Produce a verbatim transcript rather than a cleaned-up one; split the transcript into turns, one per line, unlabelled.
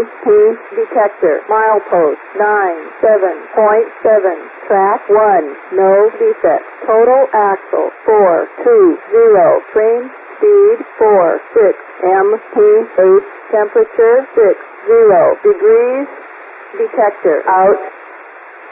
P detector. Milepost nine seven point seven. Track one. No defects. Total axle four two zero. Train speed four six. M P eight. Temperature six zero degrees. Detector out.